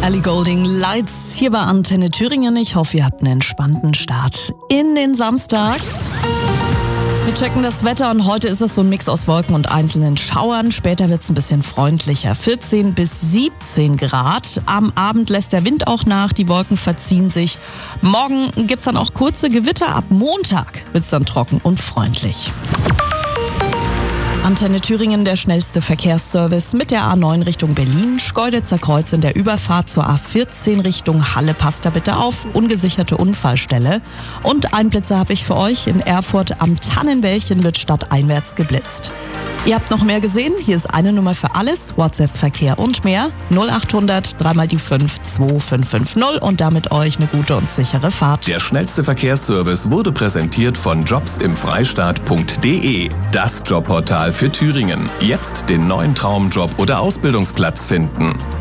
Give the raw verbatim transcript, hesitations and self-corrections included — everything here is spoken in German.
Ellie Goulding, Lights hier bei Antenne Thüringen. Ich hoffe, ihr habt einen entspannten Start in den Samstag. Wir checken das Wetter und heute ist es so ein Mix aus Wolken und einzelnen Schauern. Später wird es ein bisschen freundlicher. vierzehn bis siebzehn Grad. Am Abend lässt der Wind auch nach, die Wolken verziehen sich. Morgen gibt es dann auch kurze Gewitter. Ab Montag wird es dann trocken und freundlich. Antenne Thüringen, der schnellste Verkehrsservice mit der A neun Richtung Berlin. Schkeuditzer Kreuz in der Überfahrt zur A vierzehn Richtung Halle. Passt da bitte auf, ungesicherte Unfallstelle. Und einen Blitzer habe ich für euch. In Erfurt am Tannenwäldchen wird stadteinwärts geblitzt. Ihr habt noch mehr gesehen? Hier ist eine Nummer für alles. WhatsApp, Verkehr und mehr. null achthundert drei mal die fünf zwei fünf fünf null und damit euch eine gute und sichere Fahrt. Der schnellste Verkehrsservice wurde präsentiert von jobs im freistaat punkt de. Das Jobportal für Thüringen. Jetzt den neuen Traumjob oder Ausbildungsplatz finden.